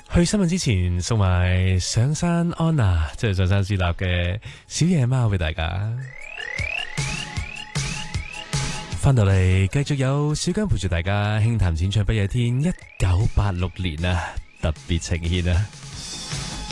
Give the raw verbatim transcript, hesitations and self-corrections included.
去新聞之前送埋上山安娜，即係上山之立嘅小野貓俾大家。翻到嚟繼續有小姜陪住大家輕談淺唱不夜天，一九八六年啊，特別呈現啊！